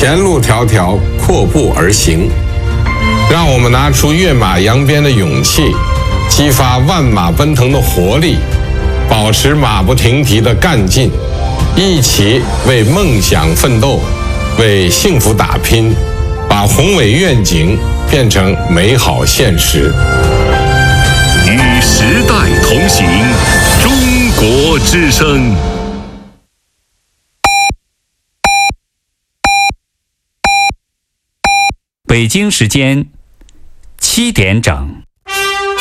前路迢迢，阔步而行。让我们拿出跃马扬鞭的勇气，激发万马奔腾的活力，保持马不停蹄的干劲，一起为梦想奋斗，为幸福打拼，把宏伟愿景变成美好现实。 与时代同行，中国之声。 北京时间7点整。